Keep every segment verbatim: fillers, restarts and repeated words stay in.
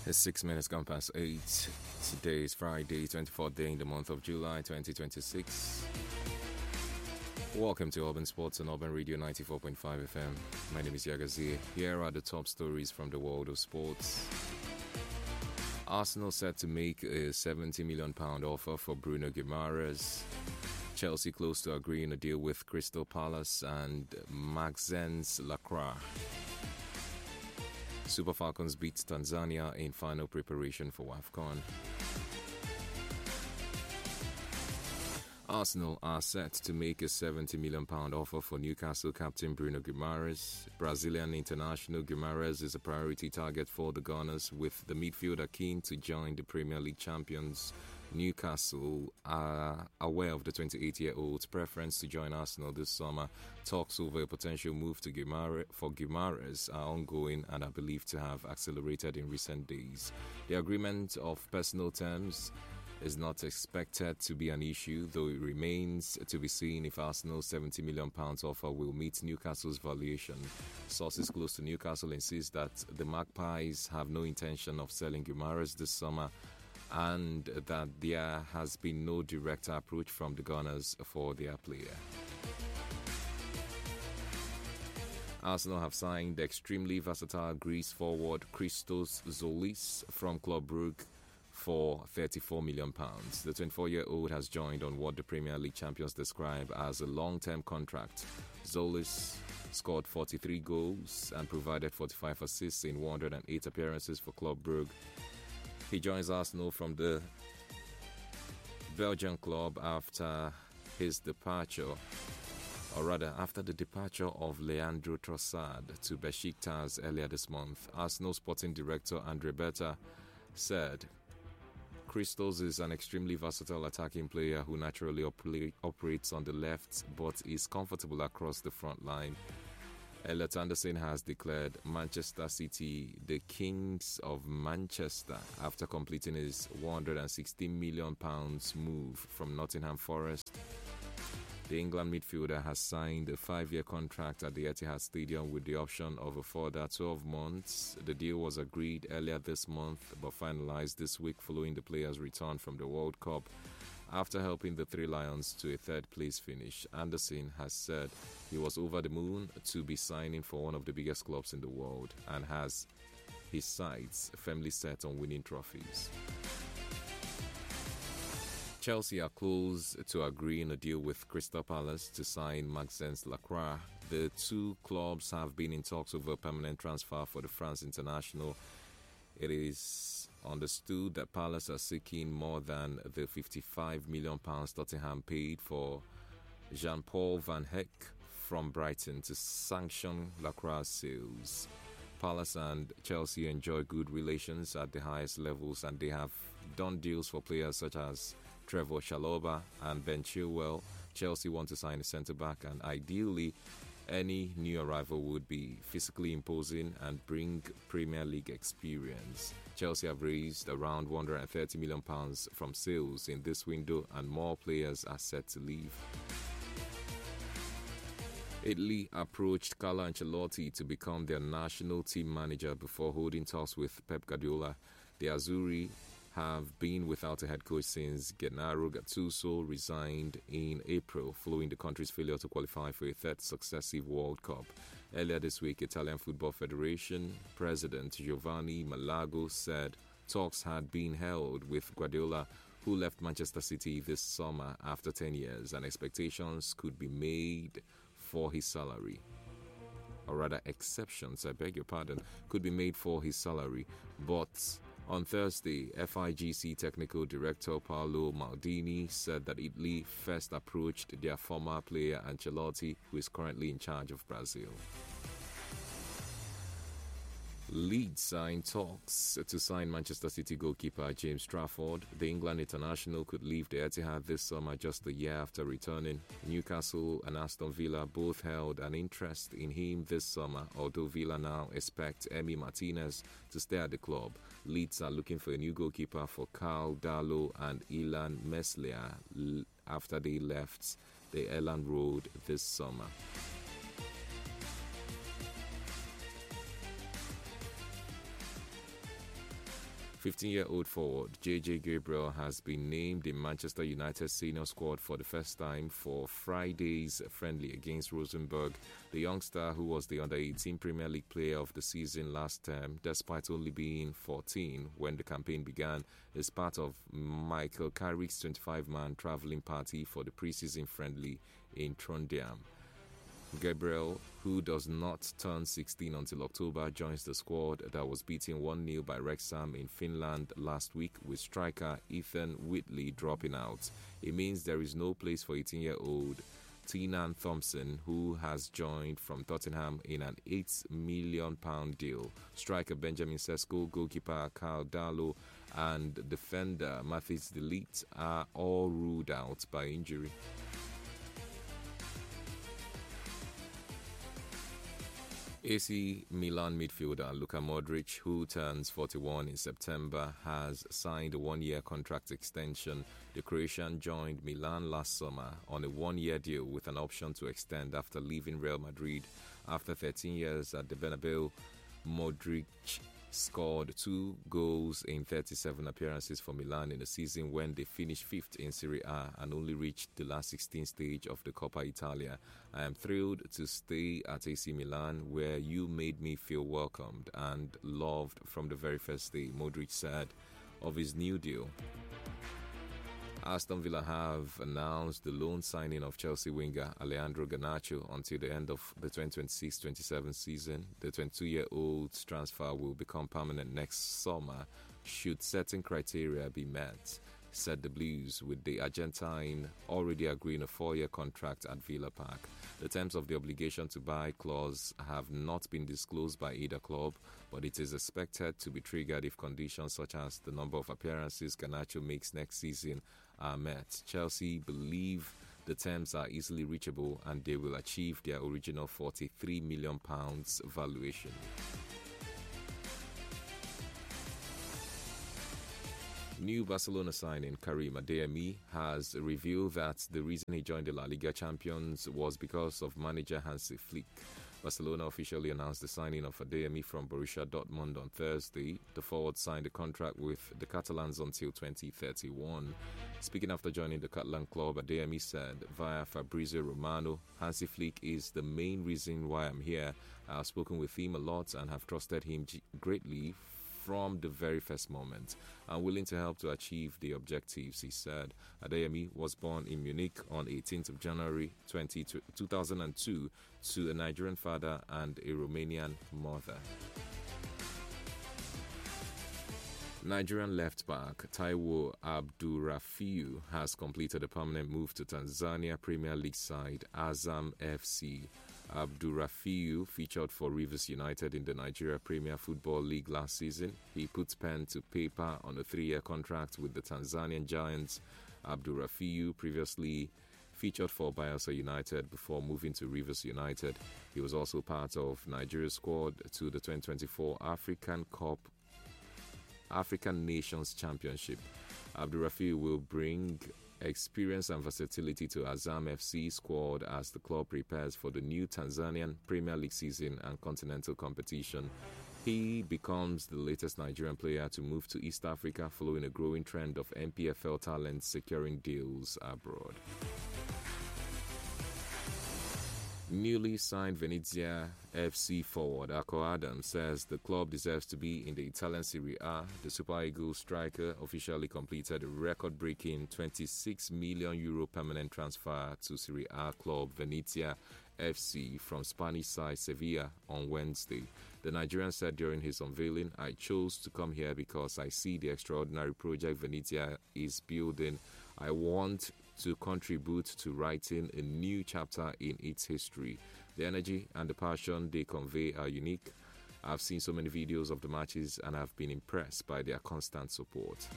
It's six minutes gone past eight. Today is Friday, twenty-fourth day in the month of July, twenty twenty-six. Welcome to Urban Sports on Urban Radio ninety-four point five F M. My name is Yagazi. Here are the top stories from the world of sports. Arsenal set to make a seventy million pounds offer for Bruno Guimaraes. Chelsea close to agreeing a deal with Crystal Palace and Maxence Lacroix. Super Falcons beat Tanzania in final preparation for WAFCON. Arsenal are set to make a seventy million pounds offer for Newcastle captain Bruno Guimaraes. Brazilian international Guimaraes is a priority target for the Gunners, with the midfielder keen to join the Premier League champions. Newcastle are aware of the twenty-eight-year-old's preference to join Arsenal this summer. Talks over a potential move to Guimaraes for Guimaraes are ongoing and are believed to have accelerated in recent days. The agreement of personal terms is not expected to be an issue, though it remains to be seen if Arsenal's seventy million pounds offer will meet Newcastle's valuation. Sources close to Newcastle insist that the Magpies have no intention of selling Guimaraes this summer, and that there has been no direct approach from the Gunners for their player. Arsenal have signed the extremely versatile Greece forward Christos Zolis from Club Brugge for thirty-four million pounds. The twenty-four-year-old has joined on what the Premier League champions describe as a long-term contract. Zolis scored forty-three goals and provided forty-five assists in one hundred eight appearances for Club Brugge. He joins Arsenal from the Belgian club after his departure, or rather after the departure of Leandro Trossard to Besiktas earlier this month. Arsenal sporting director Andre Berta said, Christos is an extremely versatile attacking player who naturally op- operates on the left but is comfortable across the front line. Elliot Anderson has declared Manchester City the Kings of Manchester after completing his one hundred sixteen million pounds move from Nottingham Forest. The England midfielder has signed a five-year contract at the Etihad Stadium with the option of a further twelve months. The deal was agreed earlier this month but finalized this week following the player's return from the World Cup. After helping the Three Lions to a third-place finish, Anderson has said he was over the moon to be signing for one of the biggest clubs in the world and has his sights firmly set on winning trophies. Chelsea are close to agreeing a deal with Crystal Palace to sign Maxence Lacroix. The two clubs have been in talks over a permanent transfer for the France international. It is understood that Palace are seeking more than the fifty-five million pounds Tottenham paid for Jean-Paul Van Heck from Brighton to sanction Lacroix sales. Palace and Chelsea enjoy good relations at the highest levels, and they have done deals for players such as Trevor Chalobah and Ben Chilwell. Chelsea want to sign a centre-back, and ideally any new arrival would be physically imposing and bring Premier League experience. Chelsea have raised around one hundred thirty million pounds from sales in this window, and more players are set to leave. Italy approached Carlo Ancelotti to become their national team manager before holding talks with Pep Guardiola. The Azzurri have been without a head coach since Gennaro Gattuso resigned in April following the country's failure to qualify for a third successive World Cup. Earlier this week, Italian Football Federation President Giovanni Malago said talks had been held with Guardiola, who left Manchester City this summer after ten years, and expectations could be made for his salary. Or rather, exceptions, I beg your pardon, could be made for his salary. But on Thursday, F I G C Technical Director Paolo Maldini said that Italy first approached their former player Ancelotti, who is currently in charge of Brazil. Leeds are in talks to sign Manchester City goalkeeper James Trafford. The England international could leave the Etihad this summer just a year after returning. Newcastle and Aston Villa both held an interest in him this summer, although Villa now expect Emi Martinez to stay at the club. Leeds are looking for a new goalkeeper for Carl Darlow and Ilan Meslier after they left the Elland Road this summer. fifteen-year-old forward J J Gabriel has been named in Manchester United senior squad for the first time for Friday's friendly against Rosenborg. The youngster, who was the under eighteen Premier League player of the season last term, despite only being fourteen when the campaign began, is part of Michael Carrick's twenty-five man travelling party for the preseason friendly in Trondheim. Gabriel, who does not turn sixteen until October, joins the squad that was beaten one nil by Wrexham in Finland last week, with striker Ethan Whitley dropping out. It means there is no place for eighteen-year-old Tiernan Thompson, who has joined from Tottenham in an eight million pound deal. Striker Benjamin Sesko, goalkeeper Carl Darlow, and defender Mathis de Ligt are all ruled out by injury. A C Milan midfielder Luka Modric, who turns forty-one in September, has signed a one-year contract extension. The Croatian joined Milan last summer on a one-year deal with an option to extend after leaving Real Madrid. After thirteen years at the Bernabeu, Modric scored two goals in thirty-seven appearances for Milan in a season when they finished fifth in Serie A and only reached the last sixteen stage of the Coppa Italia. I am thrilled to stay at A C Milan, where you made me feel welcomed and loved from the very first day, Modric said of his new deal. Aston Villa have announced the loan signing of Chelsea winger Alejandro Garnacho until the end of the twenty twenty-six twenty-seven season. The twenty-two-year-old's transfer will become permanent next summer should certain criteria be met, said the Blues, with the Argentine already agreeing a four-year contract at Villa Park. The terms of the obligation to buy clause have not been disclosed by either club, but it is expected to be triggered if conditions such as the number of appearances Garnacho makes next season are met. Chelsea believe the terms are easily reachable and they will achieve their original forty-three million pounds valuation. New Barcelona signing Karim Adeyemi has revealed that the reason he joined the La Liga champions was because of manager Hansi Flick. Barcelona officially announced the signing of Adeyemi from Borussia Dortmund on Thursday. The forward signed a contract with the Catalans until twenty thirty-one. Speaking after joining the Catalan club, Adeyemi said via Fabrizio Romano, Hansi Flick is the main reason why I'm here. I've spoken with him a lot and have trusted him greatly from the very first moment. I'm willing to help to achieve the objectives, he said. Adeyemi was born in Munich on eighteenth of January two thousand two to a Nigerian father and a Romanian mother. Nigerian left-back Taiwo Abdurrafiu has completed a permanent move to Tanzania Premier League side Azam F C. Abdurrafiu featured for Rivers United in the Nigeria Premier Football League last season. He put pen to paper on a three-year contract with the Tanzanian Giants. Abdurrafiu previously featured for Bayelsa United before moving to Rivers United. He was also part of Nigeria's squad to the twenty twenty-four African Cup African Nations Championship. Abdurrafiu will bring experience and versatility to Azam F C squad as the club prepares for the new Tanzanian Premier League season and continental competition. He becomes the latest Nigerian player to move to East Africa following a growing trend of N P F L talents securing deals abroad. Newly signed Venezia F C forward Ako Adams says the club deserves to be in the Italian Serie A. The Super Eagles striker officially completed a record-breaking twenty-six million euro permanent transfer to Serie A club Venezia F C from Spanish side Sevilla on Wednesday. The Nigerian said during his unveiling, "I chose to come here because I see the extraordinary project Venezia is building. I want to contribute to writing a new chapter in its history. The energy and the passion they convey are unique. I've seen so many videos of the matches and I've been impressed by their constant support."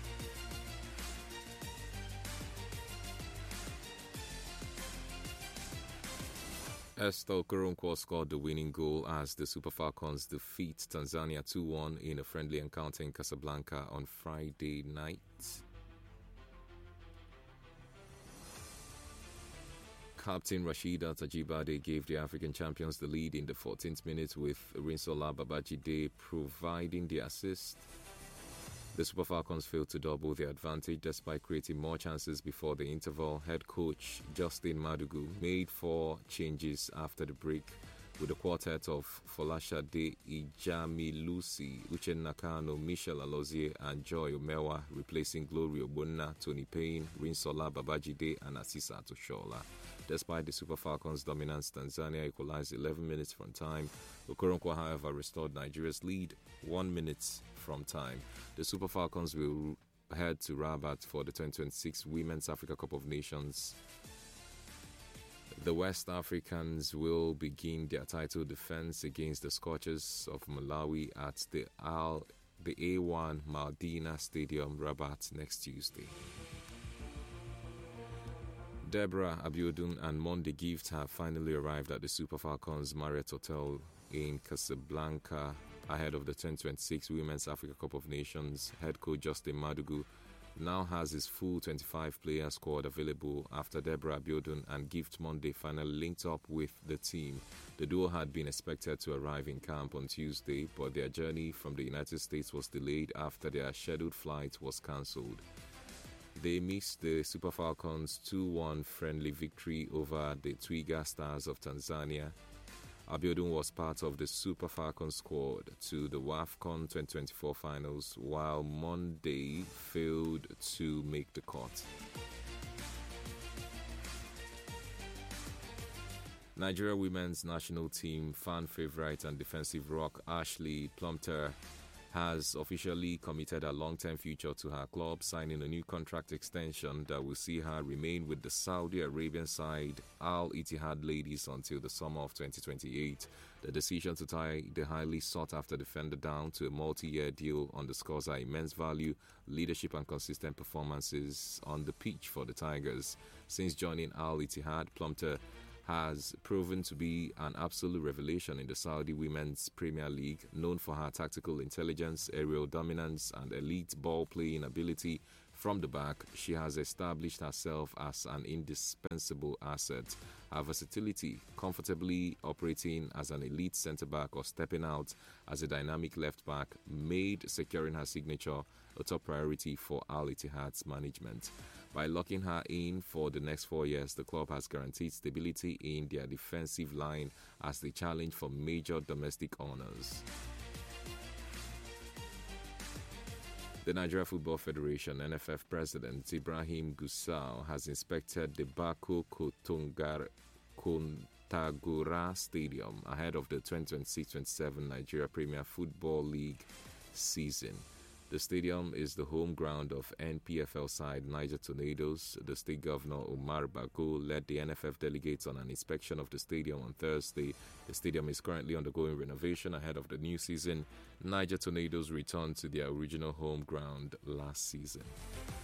Estelle Okoronkwo scored the winning goal as the Super Falcons defeat Tanzania two one in a friendly encounter in Casablanca on Friday night. Captain Rashida Tajibade gave the African champions the lead in the fourteenth minute with Rinsola Babajide providing the assist. The Super Falcons failed to double their advantage despite creating more chances before the interval. Head coach Justin Madugu made four changes after the break, with a quartet of Folashade Ijamilusi, Uche Nakano, Michelle Alozie, and Joy Omewa, replacing Glory Ogbonna, Tony Payne, Rinsola Babajide, and Asisa Toshola. Despite the Super Falcons' dominance, Tanzania equalized eleven minutes from time. Okoronkwo, however, restored Nigeria's lead one minute from time. The Super Falcons will head to Rabat for the twenty twenty-six Women's Africa Cup of Nations. The West Africans will begin their title defense against the Scorchers of Malawi at the Al the A one Maldina Stadium, Rabat, next Tuesday. Deborah Abiodun and Monde Gift have finally arrived at the Super Falcons Marriott Hotel in Casablanca ahead of the twenty twenty-six Women's Africa Cup of Nations. Head coach Justin Madugu now has his full twenty-five player squad available after Deborah Abiodun and Gift Monday finally linked up with the team. The duo had been expected to arrive in camp on Tuesday, but their journey from the United States was delayed after their scheduled flight was cancelled. They missed the Super Falcons two one friendly victory over the Twiga Stars of Tanzania. Abiodun was part of the Super Falcons squad to the WAFCON twenty twenty-four finals, while Monday failed to make the cut. Nigeria women's national team fan favorite and defensive rock Ashley Plumter has officially committed her long-term future to her club, signing a new contract extension that will see her remain with the Saudi Arabian side Al Ittihad ladies until the summer of twenty twenty-eight. The decision to tie the highly sought-after defender down to a multi-year deal underscores her immense value, leadership and consistent performances on the pitch for the Tigers. Since joining Al Ittihad, Plumter has proven to be an absolute revelation in the Saudi Women's Premier League. Known for her tactical intelligence, aerial dominance, and elite ball-playing ability from the back, she has established herself as an indispensable asset. Her versatility, comfortably operating as an elite centre-back or stepping out as a dynamic left-back, made securing her signature a top priority for Al Ittihad's management. By locking her in for the next four years, the club has guaranteed stability in their defensive line as they challenge for major domestic honours. The Nigeria Football Federation N F F President Ibrahim Gusau has inspected the Bako Kotongar Kontagora Stadium ahead of the twenty twenty-six twenty-seven Nigeria Premier Football League season. The stadium is the home ground of N P F L side Niger Tornadoes. The state governor Omar Bago led the N F F delegates on an inspection of the stadium on Thursday. The stadium is currently undergoing renovation ahead of the new season. Niger Tornadoes returned to their original home ground last season.